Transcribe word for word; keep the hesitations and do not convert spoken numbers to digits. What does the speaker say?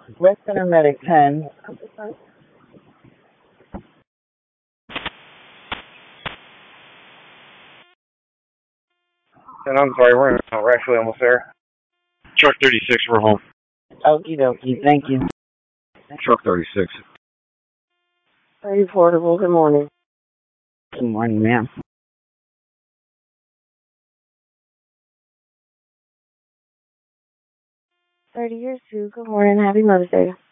Western Medic ten. And I'm sorry, we're, we're actually almost there. Truck thirty-six, we're home. Okie dokie, thank you. Truck thirty-six. Are you portable? Good morning. Good morning, ma'am. thirty years too. Good morning. Happy Mother's Day.